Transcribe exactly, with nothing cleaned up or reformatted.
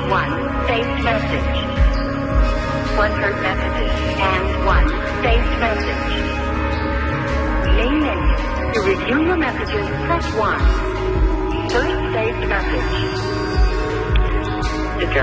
one saved message. One heard messages and one saved message. Main menu. To review your messages, press one.